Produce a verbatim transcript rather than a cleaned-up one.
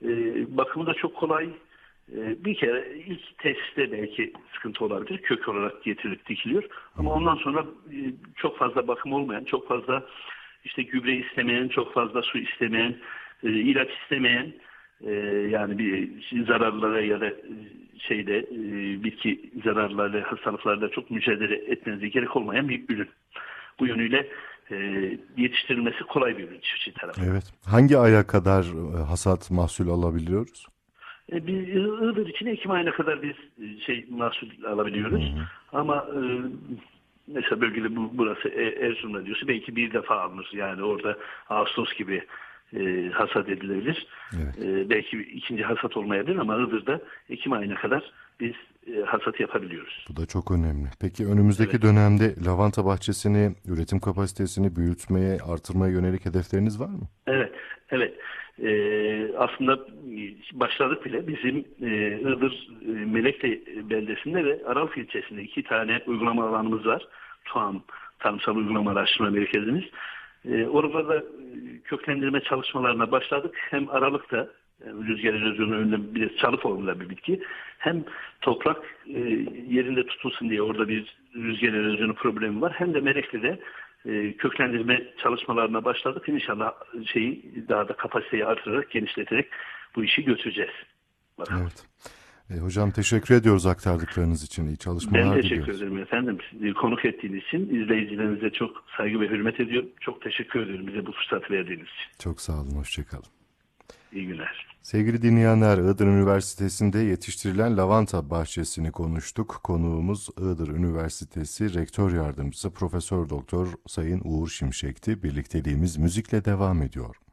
E, bakımı da çok kolay. E, bir kere ilk tesiste belki sıkıntı olabilir. Kök olarak getirilip dikiliyor. Ama ondan sonra e, çok fazla bakım olmayan, çok fazla işte gübre istemeyen, çok fazla su istemeyen, e, ilaç istemeyen, e, yani bir zararlara ya da şeyde e, bitki zararları, hastalıklarla çok mücadele etmenize gerek olmayan bir ürün. Bu yönüyle e, yetiştirilmesi kolay bir ürün çiftçi tarafından. Evet. Hangi aya kadar e, hasat mahsul alabiliyoruz? E, biz Iğdır için Ekim ayına kadar biz e, şey mahsul Hı alabiliyoruz. hı. Ama e, mesela bölgede bu, burası E- Erzurum'da diyorsa belki bir defa alınır. Yani orada Ağustos gibi e, hasat edilebilir. Evet. E, belki ikinci hasat olmayabilir ama Iğdır'da Ekim ayına kadar biz e, hasat yapabiliyoruz. Bu da çok önemli. Peki önümüzdeki Evet. dönemde lavanta bahçesini, üretim kapasitesini büyütmeye, artırmaya yönelik hedefleriniz var mı? Evet, evet. Ee, aslında başladık bile. Bizim e, Iğdır e, Melekli beldesinde ve Aralık ilçesinde iki tane uygulama alanımız var. TUAM, Tarımsal Uygulama Araştırma Merkezimiz. Ee, orada e, köklendirme çalışmalarına başladık. Hem Aralık'ta yani rüzgar erozyonu önüne bir de çalı formunda bir bitki. Hem toprak e, yerinde tutulsun diye orada bir rüzgar erozyonu problemi var. Hem de Melekli'de e, köklendirme çalışmalarına başladık. İnşallah şeyi daha da kapasiteyi artırarak, genişleterek bu işi götüreceğiz. Bakalım. Evet. E, hocam teşekkür ediyoruz aktardıklarınız için. İyi Ben çalışmalar teşekkür diliyoruz. ederim efendim. Sizi konuk ettiğiniz için izleyicilerinize çok saygı ve hürmet ediyorum. Çok teşekkür ediyorum bize bu fırsatı verdiğiniz için. Çok sağ olun, hoşça kalın. İyi günler. Sevgili dinleyenler, Iğdır Üniversitesi'nde yetiştirilen lavanta bahçesini konuştuk. Konuğumuz Iğdır Üniversitesi Rektör Yardımcısı Profesör Doktor Sayın Uğur Şimşek'ti. Birlikteliğimiz müzikle devam ediyor.